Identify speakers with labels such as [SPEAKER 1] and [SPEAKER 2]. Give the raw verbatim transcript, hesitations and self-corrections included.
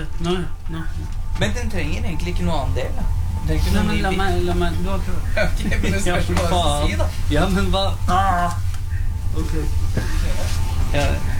[SPEAKER 1] Nå, nå.
[SPEAKER 2] Men den trenger egentlig ikke noe annen del, da. Den trenger ikke
[SPEAKER 1] Nei,
[SPEAKER 2] noe
[SPEAKER 1] men
[SPEAKER 2] ny
[SPEAKER 1] la
[SPEAKER 2] bit.
[SPEAKER 1] meg, la meg, du har prøvd.
[SPEAKER 2] Ok, men det spørs hva du sier, da.
[SPEAKER 1] Ja, men hva? Ah. Ok.
[SPEAKER 2] Ja,